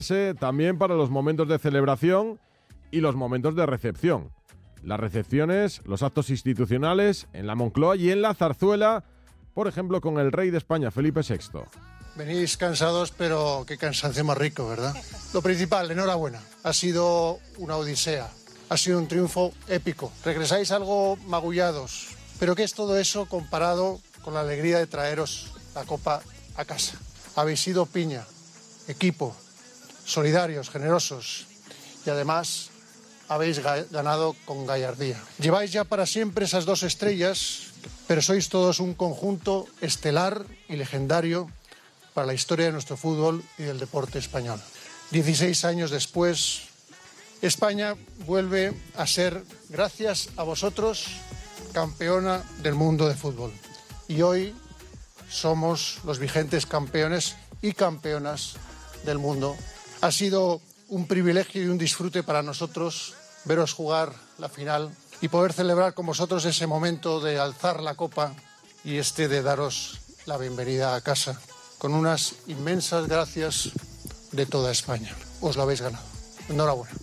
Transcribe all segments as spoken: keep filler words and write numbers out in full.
también para los momentos de celebración y los momentos de recepción. Las recepciones, los actos institucionales en la Moncloa y en la Zarzuela, por ejemplo, con el rey de España, Felipe sexto. Venís cansados, pero qué cansancio más rico, ¿verdad? Lo principal, enhorabuena. Ha sido una odisea, ha sido un triunfo épico. Regresáis algo magullados, pero ¿qué es todo eso comparado con la alegría de traeros la copa a casa? Habéis sido piña, equipo, solidarios, generosos y además habéis ga- ganado con gallardía. Lleváis ya para siempre esas dos estrellas, pero sois todos un conjunto estelar y legendario para la historia de nuestro fútbol y del deporte español. dieciséis años después, España vuelve a ser, gracias a vosotros, campeona del mundo de fútbol. Y hoy somos los vigentes campeones y campeonas del mundo. Ha sido un privilegio y un disfrute para nosotros veros jugar la final y poder celebrar con vosotros ese momento de alzar la copa y este de daros la bienvenida a casa, con unas inmensas gracias de toda España. Os lo habéis ganado. Enhorabuena.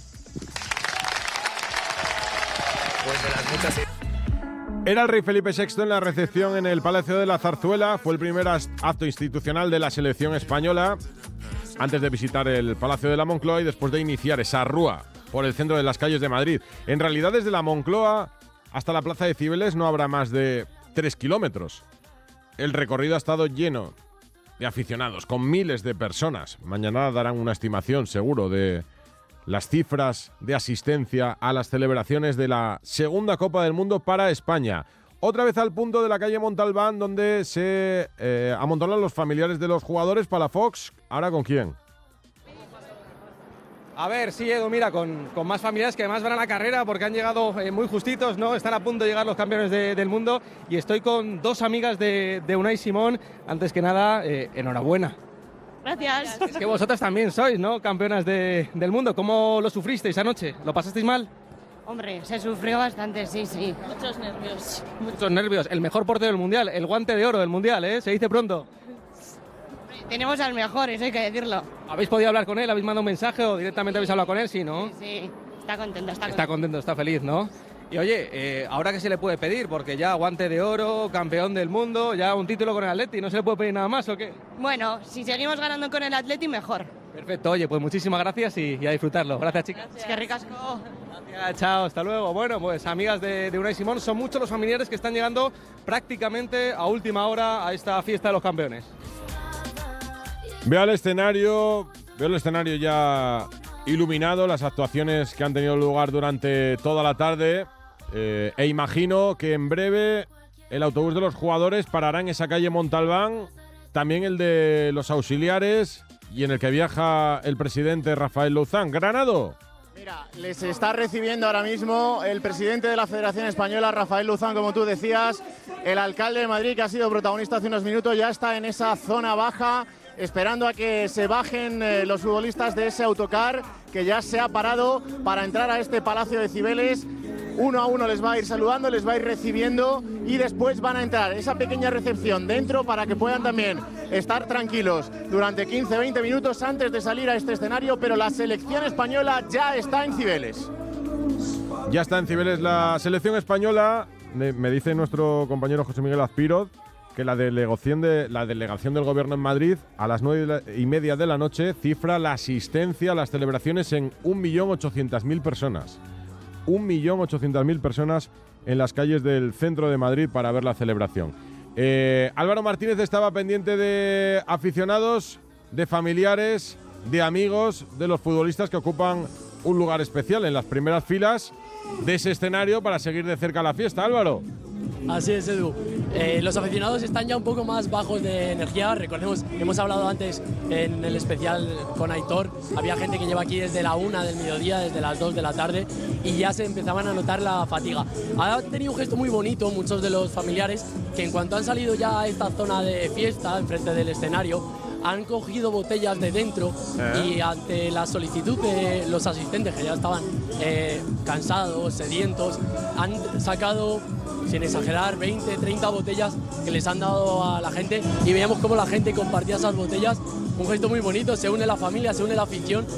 Pues de las muchas... Era el rey Felipe sexto en la recepción en el Palacio de la Zarzuela. Fue el primer acto institucional de la selección española antes de visitar el Palacio de la Moncloa y después de iniciar esa rúa por el centro de las calles de Madrid. En realidad, desde la Moncloa hasta la Plaza de Cibeles no habrá más de tres kilómetros. El recorrido ha estado lleno de aficionados, con miles de personas. Mañana darán una estimación, seguro, de las cifras de asistencia a las celebraciones de la segunda Copa del Mundo para España. Otra vez al punto de la calle Montalbán, donde se eh, amontonan los familiares de los jugadores. Palafox, ¿ahora con quién? A ver, sí, Edu, mira, con, con más familiares que además van a la carrera porque han llegado eh, muy justitos, ¿no? Están a punto de llegar los campeones de, del mundo y estoy con dos amigas de, de Unai Simón. Antes que nada, eh, enhorabuena. Gracias. Es que vosotras también sois, ¿no? Campeonas de, del mundo. ¿Cómo lo sufristeis anoche? ¿Lo pasasteis mal? Hombre, se sufrió bastante, sí, sí. Muchos nervios. Muchos nervios. El mejor portero del Mundial, el guante de oro del Mundial, ¿eh? Se dice pronto. Tenemos al mejor, eso hay que decirlo. ¿Habéis podido hablar con él? ¿Habéis mandado un mensaje o directamente habéis hablado con él? Sí, ¿no? Sí, sí. Está contento, está, Está contento, está feliz, ¿no? Y oye, eh, ¿ahora qué se le puede pedir? Porque ya guante de oro, campeón del mundo, ya un título con el Atleti, ¿no se le puede pedir nada más o qué? Bueno, si seguimos ganando con el Atleti, mejor. Perfecto, oye, pues muchísimas gracias y, y a disfrutarlo. Gracias, chicas. Es que ricasco. Gracias, chao, hasta luego. Bueno, pues amigas de, de Unai Simón, son muchos los familiares que están llegando prácticamente a última hora a esta fiesta de los campeones. Veo el escenario, veo el escenario ya iluminado, las actuaciones que han tenido lugar durante toda la tarde eh, e imagino que en breve el autobús de los jugadores parará en esa calle Montalbán, también el de los auxiliares y en el que viaja el presidente Rafael Louzán. Granado. Mira, les está recibiendo ahora mismo el presidente de la Federación Española, Rafael Louzán, como tú decías. El alcalde de Madrid, que ha sido protagonista hace unos minutos, ya está en esa zona baja, esperando a que se bajen eh, los futbolistas de ese autocar que ya se ha parado para entrar a este Palacio de Cibeles. Uno a uno les va a ir saludando, les va a ir recibiendo y después van a entrar esa pequeña recepción dentro para que puedan también estar tranquilos durante quince a veinte minutos antes de salir a este escenario, pero la selección española ya está en Cibeles. Ya está en Cibeles la selección española. Me, me dice nuestro compañero José Miguel Azpiroz que la delegación, de, la delegación del gobierno en Madrid a las nueve y media de la noche cifra la asistencia a las celebraciones en un millón ochocientas mil personas. un millón ochocientas mil personas en las calles del centro de Madrid para ver la celebración. Eh, Álvaro Martínez estaba pendiente de aficionados, de familiares, de amigos, de los futbolistas que ocupan un lugar especial en las primeras filas de ese escenario para seguir de cerca la fiesta. Álvaro. Así es, Edu. Eh, los aficionados están ya un poco más bajos de energía. Recordemos, hemos hablado antes en el especial con Aitor, había gente que lleva aquí desde la una del mediodía, desde las dos de la tarde, y ya se empezaban a notar la fatiga. Ha tenido un gesto muy bonito muchos de los familiares, que en cuanto han salido ya a esta zona de fiesta, enfrente del escenario, han cogido botellas de dentro ¿Eh? y ante la solicitud de los asistentes, que ya estaban eh, cansados, sedientos, han sacado, sin exagerar, veinte, treinta botellas que les han dado a la gente, y veíamos cómo la gente compartía esas botellas. Un gesto muy bonito, se une la familia, se une la afición